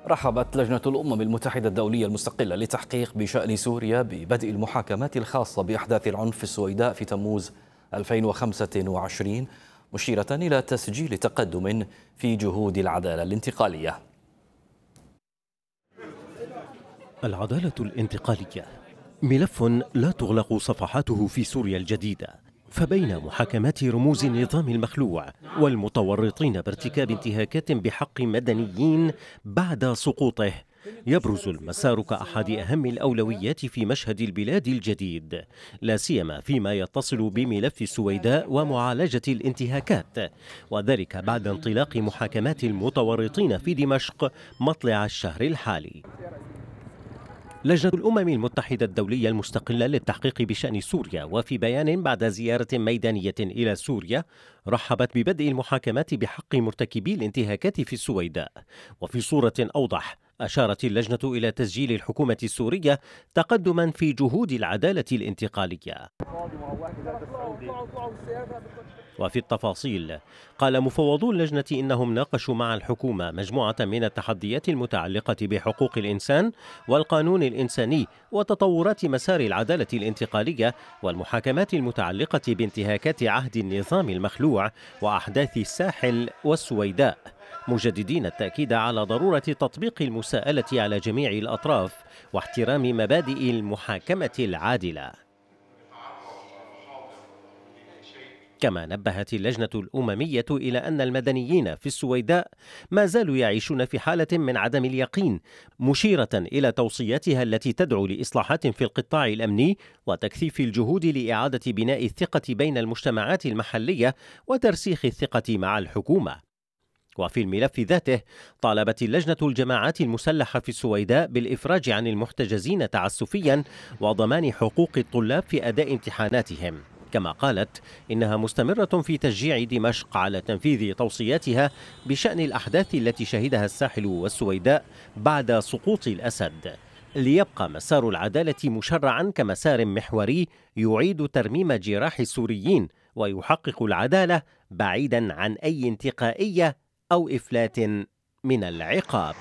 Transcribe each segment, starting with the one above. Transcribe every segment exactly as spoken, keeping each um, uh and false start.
رحبت لجنة الأمم المتحدة الدولية المستقلة للتحقيق بشأن سوريا ببدء المحاكمات الخاصة بأحداث العنف في السويداء في تموز ألفين وخمسة وعشرين، مشيرة إلى تسجيل تقدم في جهود العدالة الانتقالية. العدالة الانتقالية ملف لا تغلق صفحاته في سوريا الجديدة، فبين محاكمات رموز النظام المخلوع والمتورطين بارتكاب انتهاكات بحق مدنيين بعد سقوطه يبرز المسار كأحد أهم الأولويات في مشهد البلاد الجديد، لا سيما فيما يتصل بملف السويداء ومعالجة الانتهاكات، وذلك بعد انطلاق محاكمات المتورطين في دمشق مطلع الشهر الحالي. لجنة الأمم المتحدة الدولية المستقلة للتحقيق بشأن سوريا، وفي بيان بعد زيارة ميدانية إلى سوريا، رحبت ببدء المحاكمات بحق مرتكبي الانتهاكات في السويداء. وفي صورة أوضح، أشارت اللجنة إلى تسجيل الحكومة السورية تقدما في جهود العدالة الانتقالية. وفي التفاصيل، قال مفوضو اللجنة إنهم ناقشوا مع الحكومة مجموعة من التحديات المتعلقة بحقوق الإنسان والقانون الإنساني وتطورات مسار العدالة الانتقالية والمحاكمات المتعلقة بانتهاكات عهد النظام المخلوع وأحداث الساحل والسويداء، مجددين التأكيد على ضرورة تطبيق المساءلة على جميع الأطراف واحترام مبادئ المحاكمة العادلة. كما نبهت اللجنة الأممية إلى أن المدنيين في السويداء ما زالوا يعيشون في حالة من عدم اليقين، مشيرة إلى توصياتها التي تدعو لإصلاحات في القطاع الأمني وتكثيف الجهود لإعادة بناء الثقة بين المجتمعات المحلية وترسيخ الثقة مع الحكومة. وفي الملف ذاته، طالبت اللجنة الجماعات المسلحة في السويداء بالإفراج عن المحتجزين تعسفيا وضمان حقوق الطلاب في أداء امتحاناتهم. كما قالت إنها مستمرة في تشجيع دمشق على تنفيذ توصياتها بشأن الأحداث التي شهدها الساحل والسويداء بعد سقوط الأسد، ليبقى مسار العدالة مشرعا كمسار محوري يعيد ترميم جراح السوريين ويحقق العدالة بعيدا عن أي انتقائية أو إفلات من العقاب.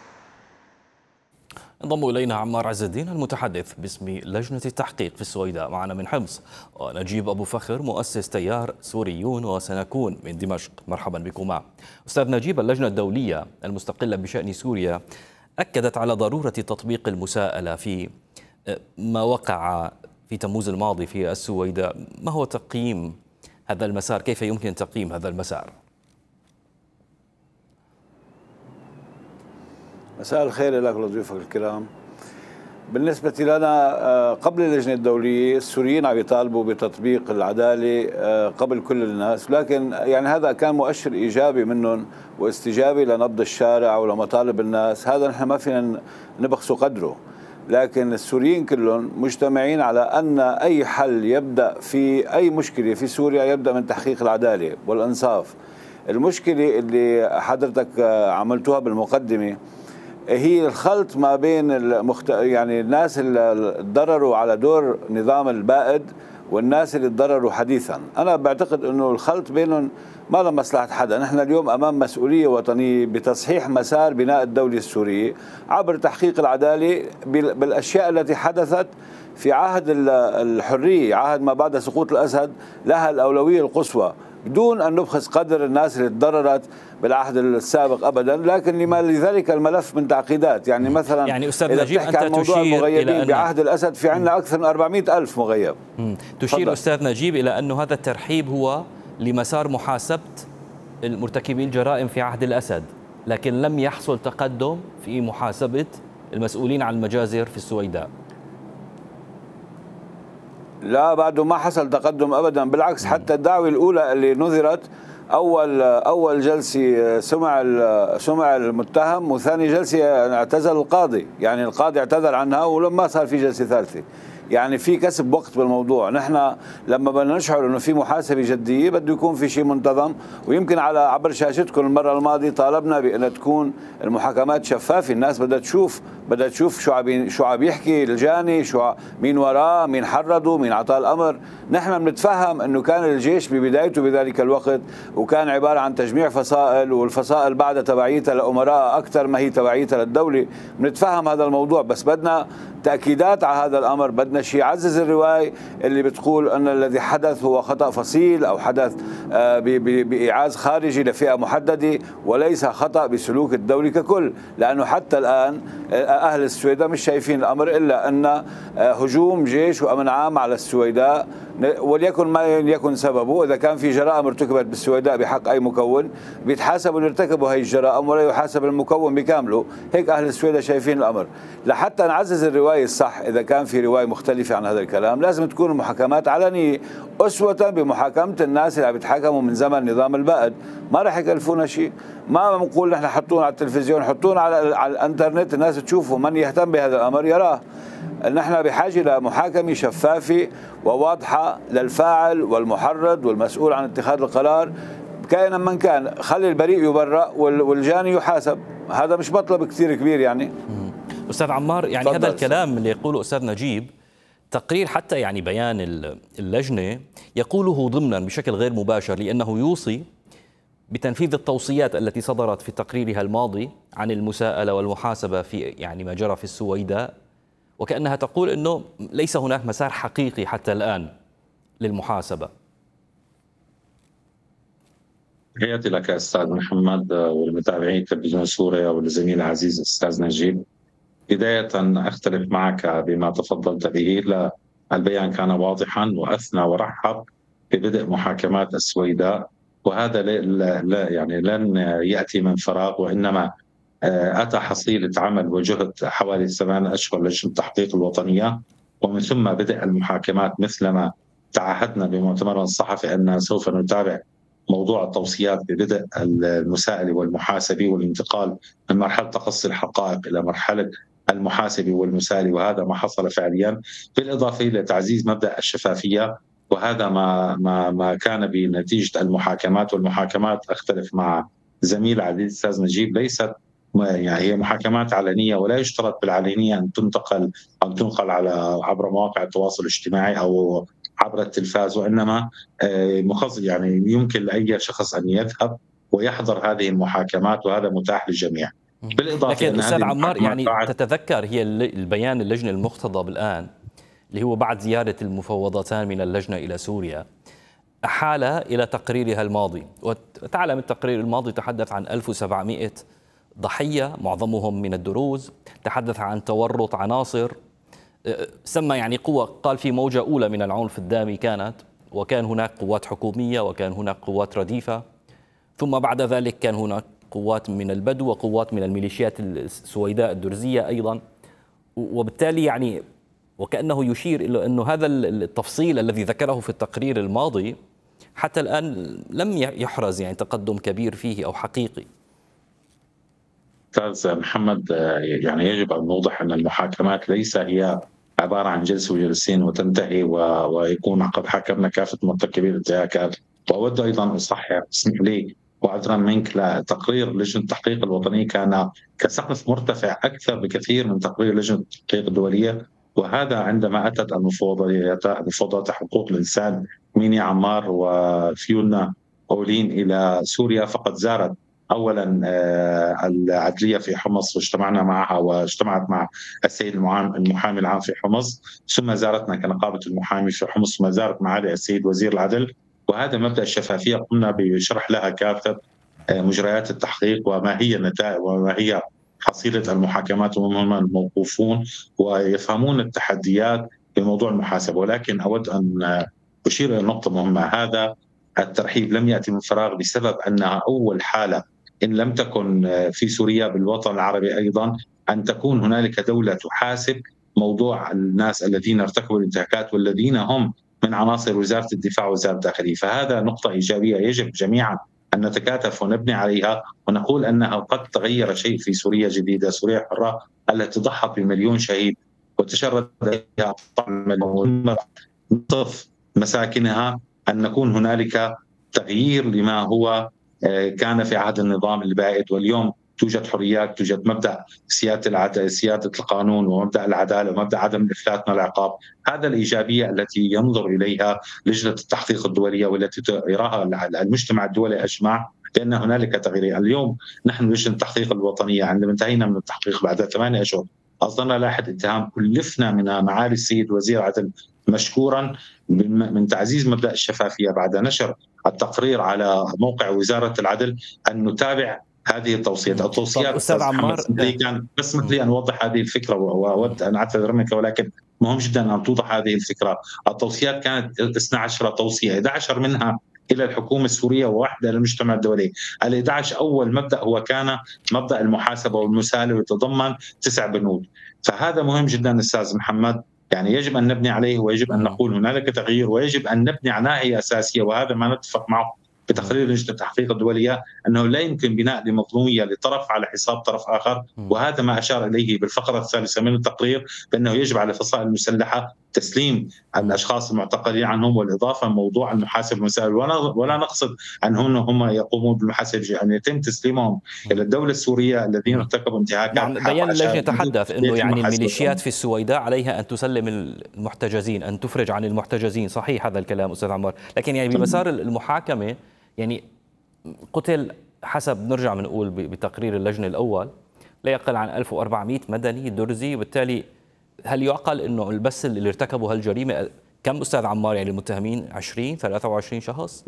انضم إلينا عمار عز الدين المتحدث باسم لجنة التحقيق في السويداء معنا من حمص، ونجيب أبو فخر مؤسس تيار سوريون وسنكون من دمشق. مرحبا بكما. أستاذ نجيب، اللجنة الدولية المستقلة بشأن سوريا أكدت على ضرورة تطبيق المساءلة في ما وقع في تموز الماضي في السويداء. ما هو تقييم هذا المسار؟ كيف يمكن تقييم هذا المسار؟ مساء الخير لك ولضيوفك الكرام. بالنسبة لنا قبل اللجنة الدولية السوريين عم يطالبوا بتطبيق العدالة قبل كل الناس، لكن يعني هذا كان مؤشر إيجابي منهم واستجابة لنبض الشارع ولمطالب الناس، هذا نحن ما فينا نبخسوا قدره. لكن السوريين كلهم مجتمعين على أن أي حل يبدأ في أي مشكلة في سوريا يبدأ من تحقيق العدالة والإنصاف. المشكلة اللي حضرتك عملتوها بالمقدمة هي الخلط ما بين المخت... يعني الناس اللي تضرروا على دور نظام البائد والناس اللي تضرروا حديثا. أنا بعتقد أنه الخلط بينهم ما له مصلحة حدا. نحن اليوم أمام مسؤولية وطنية بتصحيح مسار بناء الدولة السورية عبر تحقيق العدالة بالأشياء التي حدثت في عهد الحرية، عهد ما بعد سقوط الأسد، لها الأولوية القصوى بدون أن نبخس قدر الناس اللي تضررت بالعهد السابق أبدا. لكن لما لذلك الملف من تعقيدات، يعني مثلا يعني أستاذ نجيب أنت عن موضوع تشير المغيبين إلى أن بعهد الأسد في عندنا أكثر من أربعمئة ألف مغيب. تشير فضل. أستاذ نجيب إلى أن هذا الترحيب هو لمسار محاسبة المرتكبي الجرائم في عهد الأسد، لكن لم يحصل تقدم في محاسبة المسؤولين عن المجازر في السويداء. لا، بعده ما حصل تقدم ابدا، بالعكس. حتى الدعوه الاولى اللي نذرت اول اول جلسه سمع سمع المتهم، وثاني جلسه اعتذر القاضي، يعني القاضي اعتذر عنها ولما صار في جلسه ثالثه. يعني في كسب وقت بالموضوع. نحن لما بدنا نشعر انه في محاسبه جديه بده يكون في شيء منتظم، ويمكن على عبر شاشتكم المره الماضيه طالبنا بان تكون المحاكمات شفافه، الناس بدها تشوف بدها تشوف شو عم شو عم يحكي الجاني، شو مين وراه، مين حرضه، مين اعطاه الامر. نحن بنتفهم انه كان الجيش ببدايته بذلك الوقت وكان عباره عن تجميع فصائل، والفصائل بعدها تبعيتها لامراء اكثر ما هي تبعيتها للدوله، بنتفهم هذا الموضوع، بس بدنا تاكيدات على هذا الامر، بدنا شيء يعزز الروايه اللي بتقول ان الذي حدث هو خطا فصيل او حدث بايعاز خارجي لفئه محدده وليس خطا بسلوك الدوله ككل، لانه حتى الان اهل السويداء مش شايفين الامر الا ان هجوم جيش وامن عام على السويداء، وليكن ما يكن سببه، اذا كان في جرائم ارتكبت بالسويداء بحق اي مكون بيتحاسبوا اللي ارتكبوا هي الجرائم ولا يحاسب المكون بكامله. هيك اهل السويداء شايفين الامر. لحتى نعزز الروايه الصح، اذا كان في روايه مختلفه عن هذا الكلام لازم تكون المحاكمات علنيه اسوه بمحاكمه الناس اللي عم يتحاكموا من زمن نظام البائد، ما راح يكلفونا شيء. ما بنقول نحن حطونا على التلفزيون، حطونا على على الانترنت الناس تشوفوا، من يهتم بهذا الامر يراه. نحن بحاجه لمحاكمه شفافه وواضحه للفاعل والمحرض والمسؤول عن اتخاذ القرار كائنا من كان. خلي البريء يبرأ والجاني يحاسب، هذا مش مطلب كثير كبير يعني. أستاذ عمار، يعني هذا الكلام اللي يقوله أستاذ نجيب تقرير حتى يعني بيان اللجنة يقوله ضمنا بشكل غير مباشر، لأنه يوصي بتنفيذ التوصيات التي صدرت في تقريرها الماضي عن المساءلة والمحاسبة في يعني ما جرى في السويداء، وكأنها تقول أنه ليس هناك مسار حقيقي حتى الآن للمحاسبة. تحياتي لك أستاذ محمد والمتابعين تلفزيون سوريا والزميل العزيز أستاذ نجيب. بداية أختلف معك بما تفضلت به، لا البيان كان واضحا وأثنى ورحب ببدء محاكمات السويداء، وهذا لا, لا يعني لن يأتي من فراغ، وإنما أتى حصيلة عمل وجهد حوالي ثمان أشهر لجنة التحقيق الوطنية، ومن ثم بدء المحاكمات مثلما تعهدنا بمؤتمرنا الصحفي أن سوف نتابع موضوع التوصيات ببدء المسائل والمحاسبي والانتقال من مرحلة تقصي الحقائق إلى مرحلة المحاسبي والمسائل، وهذا ما حصل فعليا، بالإضافة إلى تعزيز مبدأ الشفافية، وهذا ما ما ما كان بنتيجة المحاكمات. والمحاكمات أختلف مع زميل عزيز أستاذ نجيب، ليست يعني هي محاكمات علنية، ولا يشترط بالعلنية أن تنتقل أو تنقل على عبر مواقع التواصل الاجتماعي أو عبر التلفاز، وإنما مخصص يعني يمكن لأي شخص أن يذهب ويحضر هذه المحاكمات، وهذا متاح للجميع. بالإضافة لكن أستاذ عمار يعني تتذكر هي البيان اللجنة المختضب الآن اللي هو بعد زيارة المفوضتان من اللجنة إلى سوريا أحال إلى تقريرها الماضي، وتعلم التقرير الماضي تحدث عن ألف وسبعمئة ضحية معظمهم من الدروز، تحدث عن تورط عناصر، سمى يعني قوة، قال في موجة أولى من العنف الدامي كانت، وكان هناك قوات حكومية وكان هناك قوات رديفة، ثم بعد ذلك كان هناك قوات من البدو وقوات من الميليشيات السويداء الدرزية أيضا. وبالتالي يعني وكأنه يشير إلى أنه هذا التفصيل الذي ذكره في التقرير الماضي حتى الآن لم يحرز يعني تقدم كبير فيه أو حقيقي. أستاذ محمد، يعني يجب أن نوضح أن المحاكمات ليس هي عبارة عن جلسة وجلسين وتنتهي ويكون قد حكمنا كافة مرتكبي الانتهاكات. وأود أيضا أصحح، اسمح لي وعذرا منك، لا تقرير لجنة التحقيق الوطني كان كسقف مرتفع أكثر بكثير من تقرير لجنة التحقيق الدولية، وهذا عندما أتت المفوضيات مفوضات حقوق الإنسان ميني عمار وفيونا أولين إلى سوريا، فقد زارت اولا العدليه في حمص واجتمعنا معها، واجتمعت مع السيد المحامي العام في حمص، ثم زارتنا كنقابه المحامي في حمص، ثم زارت معالي السيد وزير العدل. وهذا مبدا الشفافيه قمنا بشرح لها كافه مجريات التحقيق وما هي النتائج وما هي حصيله المحاكمات، وهم الموقوفون ويفهمون التحديات في موضوع المحاسبه. ولكن اود ان اشير الى نقطه مهمه، هذا الترحيب لم ياتي من فراغ، بسبب انها اول حاله إن لم تكن في سوريا بالوطن العربي أيضا أن تكون هنالك دولة تحاسب موضوع الناس الذين ارتكبوا الانتهاكات والذين هم من عناصر وزارة الدفاع ووزارة الداخلية. فهذا نقطة إيجابية يجب جميعا أن نتكاتف ونبني عليها ونقول أنها قد تغير شيء في سوريا جديدة، سوريا حرة التي ضحت بمليون شهيد وتشرد عليها نصف مساكنها، أن نكون هنالك تغيير لما هو كان في عهد النظام البائد. واليوم توجد حريات، توجد مبدأ سيادة العدل، سيادة القانون، ومبدأ العدالة، ومبدأ عدم الإفلات من العقاب. هذا الإيجابية التي ينظر إليها لجنة التحقيق الدولية والتي يراها المجتمع الدولي أجمع، لأن هنالك تغيير. اليوم نحن لجنة التحقيق الوطنية عندما انتهينا من التحقيق بعد ثمانية أشهر أصدرنا لائحة اتهام، كلفنا من معالي السيد وزير العدل مشكورا من تعزيز مبدأ الشفافية بعد نشر التقرير على موقع وزارة العدل أن نتابع هذه التوصيات. التوصيات أستاذ عمار كان بس لي أن أوضح هذه الفكرة، وأود أن أعتذر منك، ولكن مهم جدا أن توضح هذه الفكرة. التوصيات كانت اثنتي عشرة توصية، إحدى عشرة منها إلى الحكومة السورية وواحدة للمجتمع الدولي. ال11 أول مبدأ هو كان مبدأ المحاسبة والمساءلة، ويتضمن تسع بنود. فهذا مهم جدا أستاذ محمد، يعني يجب أن نبني عليه، ويجب أن نقول هنالك تغيير، ويجب أن نبني على ناحية أساسية، وهذا ما نتفق معه بتقرير لجنة التحقيق الدولية، أنه لا يمكن بناء لمظلومية لطرف على حساب طرف آخر. وهذا ما أشار إليه بالفقرة الثالثة من التقرير، بأنه يجب على الفصائل المسلحة تسليم الأشخاص المعتقلين عنهم، والإضافة موضوع المحاسب المسائل، ولا نقصد أن هم يقومون بالمحاسب، أن يتم تسليمهم إلى الدولة السورية الذين ارتكبوا انتهاكات. يعني بيان اللجنة يتحدث أنه يعني الميليشيات في السويداء عليها أن تسلم المحتجزين، أن تفرج عن المحتجزين. صحيح هذا الكلام أستاذ عمار، لكن يعني بمسار المحاكمة يعني قتل حسب نرجع بنقول بتقرير اللجنة الأول لا يقل عن ألف وأربعمئة مدني درزي، وبالتالي هل يعقل أنه بس اللي ارتكبوا هالجريمة كم أستاذ عمار؟ يعني المتهمين عشرين ثلاثة وعشرين شخص؟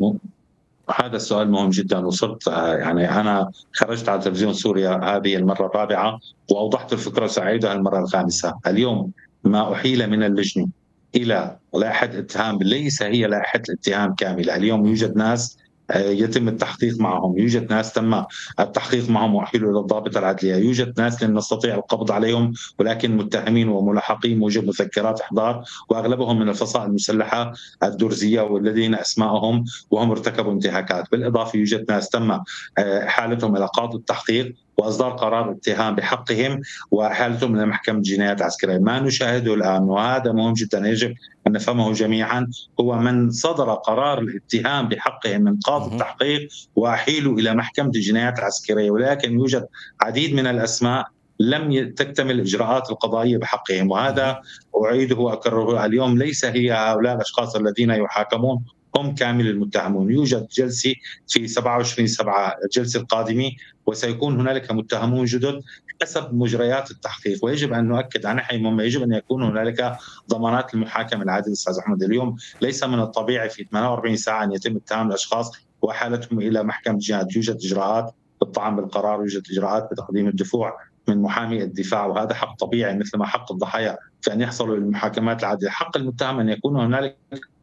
هذا السؤال مهم جدا، وصرت يعني أنا خرجت على تلفزيون سوريا هذه المرة الرابعة وأوضحت الفكرة سأعيدها المرة الخامسة. اليوم ما أحيل من اللجنة إلى لائحة اتهام ليس هي لائحة الاتهام كاملة. اليوم يوجد ناس يتم التحقيق معهم، يوجد ناس تم التحقيق معهم وأحيلوا إلى الضابط العدلية، يوجد ناس لن نستطيع القبض عليهم ولكن متهمين وملاحقين موجب مذكرات إحضار، وأغلبهم من الفصائل المسلحة الدرزية والذين أسماءهم وهم ارتكبوا انتهاكات. بالإضافة يوجد ناس تم حالتهم إلى قاضي التحقيق وإصدار قرار اتهام بحقهم وحالتهم إلى محكمة جنايات عسكرية. ما نشاهده الآن، وهذا مهم جدا يجب أن نفهمه جميعا، هو من صدر قرار الاتهام بحقهم من قاضي التحقيق وأحيلوا إلى محكمة الجنايات العسكرية، ولكن يوجد عديد من الأسماء لم تكتمل الإجراءات القضائية بحقهم. وهذا أعيده وأكرره اليوم، ليس هي هؤلاء الأشخاص الذين يحاكمون هم كامل المتهمون. يوجد جلسة في سبعة وعشرين سبعة الجلسة القادمة، وسيكون هنالك متهمون جدد حسب مجريات التحقيق. ويجب أن نؤكد عن ناحية مهمة، يجب أن يكون هنالك ضمانات المحاكمة العادلة. أستاذ أحمد، اليوم ليس من الطبيعي في ثمانية وأربعين ساعة أن يتم اتهام الأشخاص وحالتهم إلى محكمة جنايات. يوجد إجراءات بالطعن بالقرار، يوجد إجراءات بتقديم الدفوع من محامي الدفاع، وهذا حق طبيعي مثل ما حق الضحايا في أن يحصلوا للمحاكمات العادلة. حق المتهم أن يكون هنالك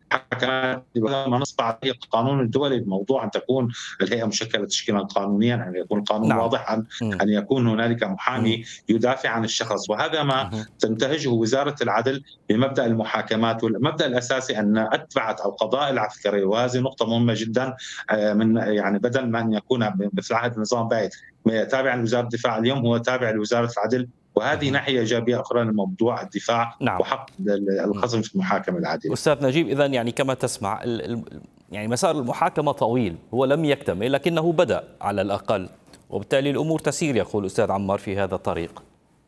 حكمات ما نص عليه القانون الدولي بموضوع أن تكون الهيئة مشكلة تشكيلا قانونيا، أن يكون القانون نعم. واضحا، أن يكون هنالك محامي يدافع عن الشخص. وهذا ما تنتهجه وزارة العدل بمبدأ المحاكمات. والمبدأ الأساسي أن أتبعت القضاء العسكري، وهذه نقطة مهمة جدا، من يعني بدل ما أن يكون مثل عهد النظام بايد تابع لوزارة الدفاع، اليوم هو تابع لوزارة العدل. وهذه ناحية إيجابية أخرى لموضوع الدفاع نعم. وحق الخصم في المحاكمة العادلة. أستاذ نجيب، إذن يعني كما تسمع يعني مسار المحاكمة طويل، هو لم يكتمل لكنه بدأ على الأقل، وبالتالي الأمور تسير يقول أستاذ عمار في هذا الطريق.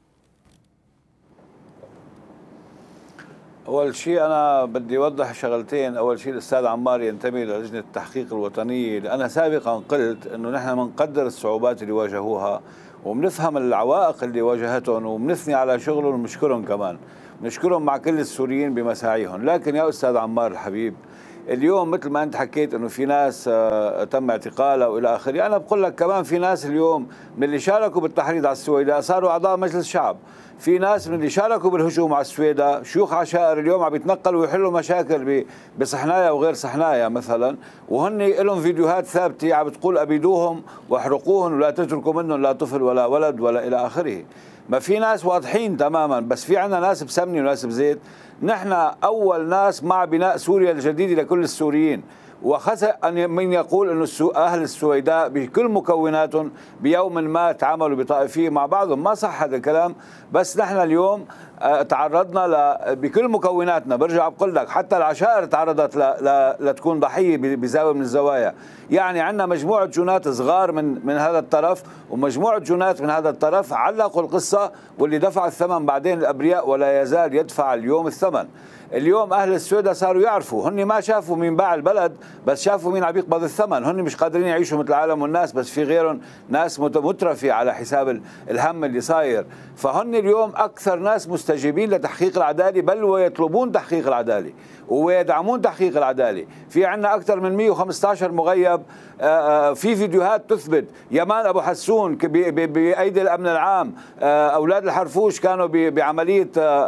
أول شيء أنا بدي أوضح شغلتين. أول شيء الأستاذ عمار ينتمي للجنة التحقيق الوطنية. أنا سابقا قلت أنه نحن بنقدر الصعوبات اللي واجهوها وبنفهم العوائق اللي واجهتهم وبنثني على شغلهم ونشكرهم كمان، نشكرهم مع كل السوريين بمساعيهم. لكن يا أستاذ عمار الحبيب، اليوم مثل ما أنت حكيت أنه في ناس تم اعتقالها وإلى آخره، أنا بقول لك كمان في ناس اليوم من اللي شاركوا بالتحريض على السويداء صاروا أعضاء مجلس شعب. في ناس من اللي شاركوا بالهجوم على السويداء شيوخ عشائر اليوم عم يتنقلوا ويحلوا مشاكل بصحنايا وغير صحنايا مثلا، وهن لهم فيديوهات ثابته عم بتقول ابيدوهم واحرقوهم ولا تتركوا منهم لا طفل ولا ولد ولا الى اخره. ما في ناس واضحين تماما، بس في عندنا ناس بسمني وناس بزيت. نحن اول ناس مع بناء سوريا الجديده لكل السوريين، وخسى أن من يقول أن أهل السويداء بكل مكوناتهم بيوم ما تعاملوا بطائفية مع بعضهم. ما صح هذا الكلام. بس نحن اليوم تعرضنا بكل مكوناتنا، برجع بقول لك حتى العشائر تعرضت لتكون ضحية بزاوية من الزوايا. يعني عندنا مجموعة جنات صغار من من هذا الطرف ومجموعة جنات من هذا الطرف علقوا القصة، واللي دفع الثمن بعدين الأبرياء ولا يزال يدفع اليوم الثمن. اليوم أهل السويداء صاروا يعرفوا، هن ما شافوا مين باع البلد بس شافوا مين عم يقبض الثمن. هن مش قادرين يعيشوا مثل العالم والناس، بس في غيرهم ناس مترفة على حساب الهم اللي صاير. فهن اليوم أكثر ناس مستجيبين لتحقيق العدالة، بل ويطلبون تحقيق العدالة ويدعمون تحقيق العدالة. في عنا أكثر من مئة وخمسة عشر مغيب، في فيديوهات تثبت يمان أبو حسون بأيدي الأمن العام، أولاد الحرفوش كانوا بعملية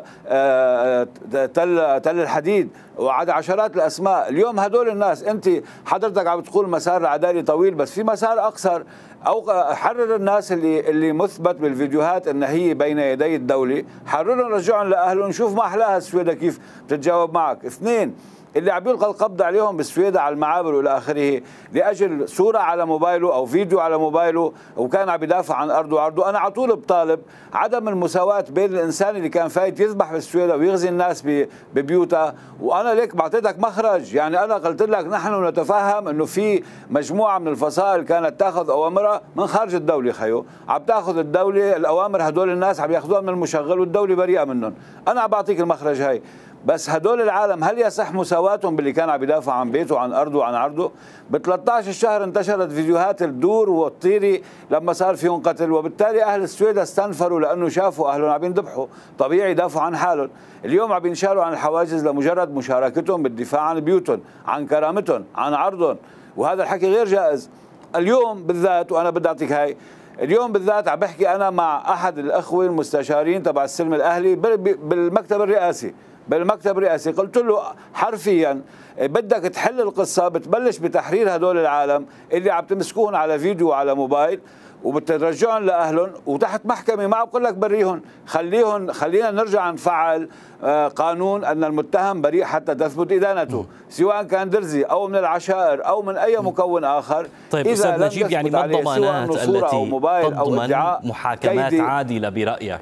تل تل الحديد، وعد عشرات الأسماء. اليوم هدول الناس، أنت حضرتك عم تقول مسار العدالة طويل بس في مسار أقصر، أو حرر الناس اللي اللي مثبت بالفيديوهات أن هي بين يدي الدولة، حررهم رجعهم لأهلهم، شوف ما أحلاها السويدة كيف بتتجاوب معك. اثنين، اللي عم يلقى القبض عليهم بالسويدة على المعابر والى اخره لاجل صوره على موبايله او فيديو على موبايله وكان عم يدافع عن ارضه وعرضه. انا على طول بطالب عدم المساواه بين الانسان اللي كان فايت يذبح بالسويدة ويغزي الناس ببيوتها، وانا ليك بعطيتك مخرج. يعني انا قلت لك نحن نتفهم انه في مجموعه من الفصائل كانت تاخذ اوامرها من خارج الدوله، خيو عم تاخذ الدوله الاوامر، هدول الناس عم ياخذوها من المشغل والدوله بريئه منهم. انا عم بعطيك المخرج هاي. بس هدول العالم هل يصح مساواتهم باللي كان عم يدافع عن بيته وعن ارضه وعن عرضه؟ ب ثلاثة عشر الشهر انتشرت فيديوهات الدور والطيري لما صار فيهم قتل، وبالتالي اهل السويدة استنفروا لانه شافوا اهلهم عم ينذبحوا، طبيعي يدافعوا عن حالهم. اليوم عم ينشالوا عن الحواجز لمجرد مشاركتهم بالدفاع عن بيوتهم، عن كرامتهم، عن عرضهم، وهذا الحكي غير جائز. اليوم بالذات، وانا بدي اعطيك هاي، اليوم بالذات عم بحكي انا مع احد الاخوه المستشارين تبع السلم الاهلي بالمكتب الرئاسي بالمكتب الرئاسي قلت له حرفيا بدك تحل القصة، بتبلش بتحرير هدول العالم اللي عم تمسكوهم على فيديو وعلى موبايل وبترجعهم لأهلهم وتحت محكمة. ما بقول لك بريهم، خليهم خلينا نرجع نفعل قانون أن المتهم بريء حتى تثبت إدانته، سواء كان درزي أو من العشائر أو من أي مكون آخر. طيب أستاذ نجيب، يعني ما الضمانات التي تضمن محاكمات عادلة برأيك؟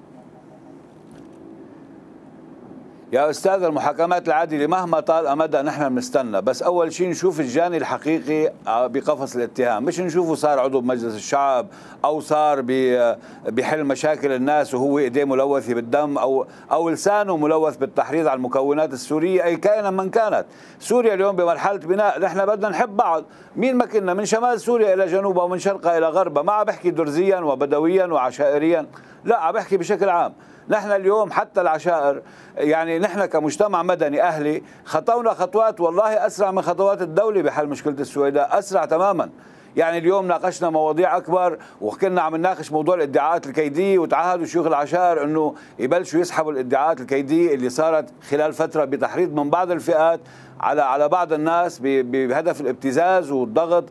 يا أستاذ، المحاكمات العادلة مهما طال أمدها نحن بنستنى، بس أول شيء نشوف الجاني الحقيقي بقفص الاتهام، مش نشوفه صار عضو بمجلس الشعب أو صار بحل مشاكل الناس وهو إيديه ملوثة بالدم أو أو لسانه ملوث بالتحريض على المكونات السورية أي كائنا من كانت. سوريا اليوم بمرحلة بناء، نحن بدنا نحب بعض، مين ما كنا، من شمال سوريا إلى جنوبها ومن شرقها إلى غربها. ما عم بحكي درزيا وبدويا وعشائريا، لا عم بحكي بشكل عام. نحن اليوم حتى العشائر، يعني نحن كمجتمع مدني أهلي خطونا خطوات والله أسرع من خطوات الدولة بحل مشكلة السويداء، أسرع تماما. يعني اليوم ناقشنا مواضيع أكبر وكنا عم نناقش موضوع الادعاءات الكيدية، وتعهدوا شيوخ العشائر أنه يبلشوا يسحبوا الادعاءات الكيدية اللي صارت خلال فترة بتحريض من بعض الفئات على على بعض الناس بهدف الابتزاز والضغط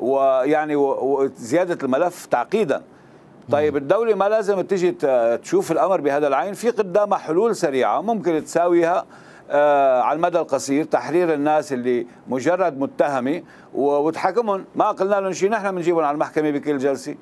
ويعني وزيادة الملف تعقيدا. طيب الدولة ما لازم تيجي تشوف الأمر بهذا العين، في قدامها حلول سريعة ممكن تساويها آه على المدى القصير، تحرير الناس اللي مجرد متهمة وتحاكمهم، ما قلنا لهم شيء، نحن بنجيبهم على المحكمة بكل جلسة.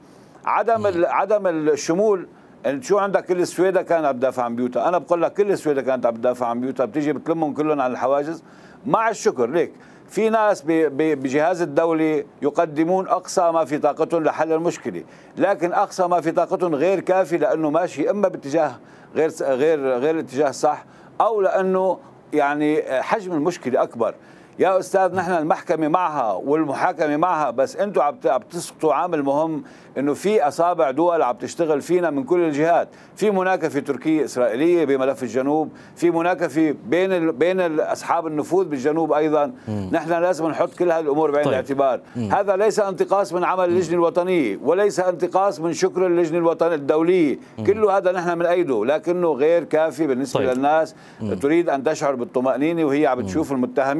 عدم عدم الشمول، شو عندك كل السويدة كانت عم تدافع عن بيوتها، أنا بقول لك كل السويدة كانت عم تدافع عن بيوتها، بتيجي بتلمهم كلهم على الحواجز. مع الشكر ليك في ناس بجهاز الدولي يقدمون أقصى ما في طاقتهم لحل المشكلة، لكن أقصى ما في طاقتهم غير كافي، لأنه ماشي إما باتجاه غير غير غير الاتجاه الصح، أو لأنه يعني حجم المشكلة أكبر. يا أستاذ، نحن المحكمة معها والمحاكمة معها، بس أنتم عم تسقطوا عامل مهم، إنه في أصابع دول عم تشتغل فينا من كل الجهات. في مناكفة تركية إسرائيلية بملف الجنوب، في مناكفة بين ال... بين أصحاب النفوذ بالجنوب أيضا. مم. نحن لازم نحط كل هذه الأمور بعين طيب. الاعتبار. مم. هذا ليس انتقاص من عمل اللجنة الوطنية، وليس انتقاص من شكر اللجنة الوطنية الدولية، مم. كله هذا نحن من أيده، لكنه غير كافي بالنسبة طيب. للناس. مم. تريد أن تشعر بالطمأنينة وهي عم تشوف المتهمين من كل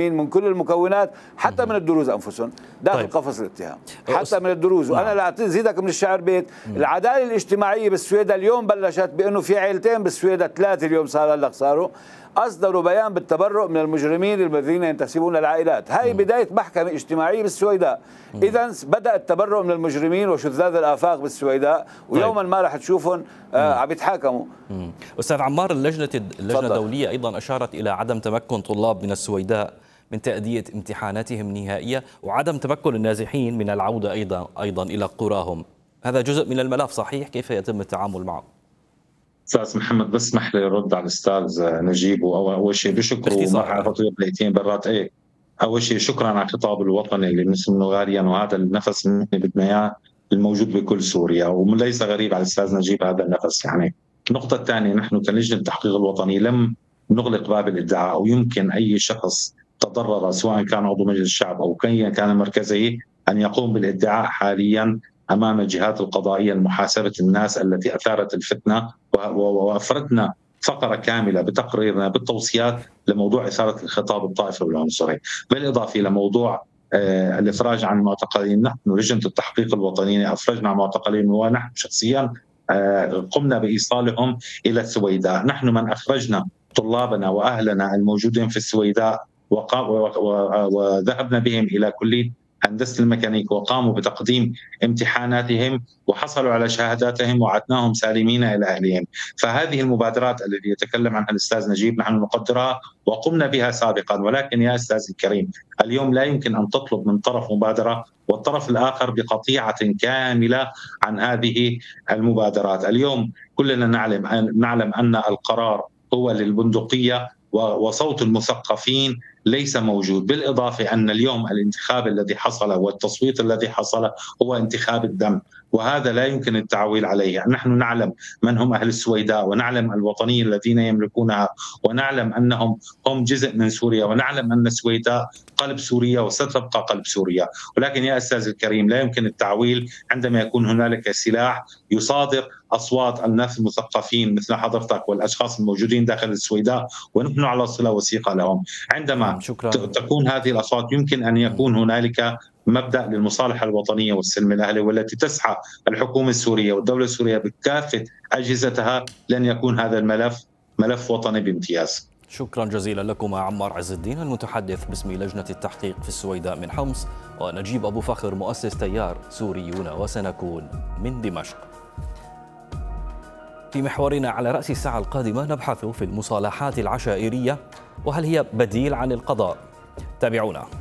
المكونات حتى من الدروز انفسهم داخل طيب. قفص الاتهام حتى من الدروز. وانا لا ازيدك من الشعر بيت، العداله الاجتماعيه بالسويداء اليوم بلشت بانه في عائلتين بالسويداء، ثلاثه اليوم صار هلا صاروا اصدروا بيان بالتبرؤ من المجرمين الذين ينتسبون للعائلات. هاي بدايه محكمه اجتماعيه بالسويداء. اذا بدا التبرؤ من المجرمين وشذاذ الافاق بالسويداء، ويوما ما راح تشوفهم آه عم يتحاكموا. استاذ عمار، اللجنه اللجنه الدوليه ايضا اشارت الى عدم تمكن طلاب من السويداء من تأدية امتحاناتهم النهائية وعدم تمكن النازحين من العودة أيضا أيضا إلى قراهم. هذا جزء من الملف صحيح؟ كيف يتم التعامل معه؟ استاذ محمد بس اسمح لي ارد على الاستاذ نجيب. اول شيء بشكره ومع خطير بيتين برات ايه اول شيء شكرا على الخطاب الوطني اللي بنسمه غاليا، وهذا النفس اللي بدنا اياه الموجود بكل سوريا، وليس غريب على الاستاذ نجيب هذا النفس. يعني النقطه الثانيه، نحن كلجنه التحقيق الوطني لم نغلق باب الادعاء، ويمكن اي شخص تضرر سواء كان عضو مجلس الشعب او كان مركزي ان يقوم بالادعاء حاليا امام الجهات القضائيه لمحاسبه الناس التي اثارت الفتنه، وافردنا فقره كامله بتقريرنا بالتوصيات لموضوع اثاره الخطاب الطائفي والعنصري، بالاضافه الى موضوع آه الافراج عن المعتقلين. نحن لجنه التحقيق الوطني افرجنا عن معتقلين، ونحن شخصيا آه قمنا بايصالهم الى السويداء. نحن من اخرجنا طلابنا واهلنا الموجودين في السويداء وذهبنا بهم الى كليه هندسه الميكانيك وقاموا بتقديم امتحاناتهم وحصلوا على شهاداتهم وعدناهم سالمين الى اهلهم. فهذه المبادرات التي يتكلم عنها الاستاذ نجيب نحن نقدرها وقمنا بها سابقا، ولكن يا استاذ الكريم اليوم لا يمكن ان تطلب من طرف مبادره والطرف الاخر بقطيعه كامله عن هذه المبادرات. اليوم كلنا نعلم نعلم ان القرار هو للبندقيه وصوت المثقفين ليس موجود، بالإضافة أن اليوم الانتخاب الذي حصل والتصويت الذي حصل هو انتخاب الدم، وهذا لا يمكن التعويل عليه. نحن نعلم من هم أهل السويداء، ونعلم الوطنية الذين يملكونها، ونعلم أنهم هم جزء من سوريا، ونعلم أن السويداء قلب سوريا وستبقى قلب سوريا. ولكن يا أستاذ الكريم لا يمكن التعويل عندما يكون هنالك سلاح يصادر أصوات الناس المثقفين مثل حضرتك والأشخاص الموجودين داخل السويداء، ونحن على صلة وثيقة لهم. عندما شكرا. تكون هذه الأصوات يمكن أن يكون هنالك مبدأ للمصالحة الوطنية والسلم الأهلي، والتي تسعى الحكومة السورية والدولة السورية بكافة أجهزتها لن يكون هذا الملف ملف وطني بامتياز. شكرا جزيلا لكم عمار عز الدين المتحدث باسم لجنة التحقيق في السويداء من حمص، ونجيب أبو فخر مؤسس تيار سوريون وسنكون من دمشق. في محورنا على رأس الساعة القادمة نبحث في المصالحات العشائرية وهل هي بديل عن القضاء؟ تابعونا.